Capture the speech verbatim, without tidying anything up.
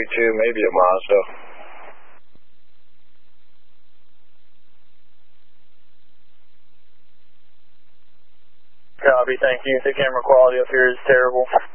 twenty-two, maybe a Mazda. Copy, thank you. The camera quality up here is terrible.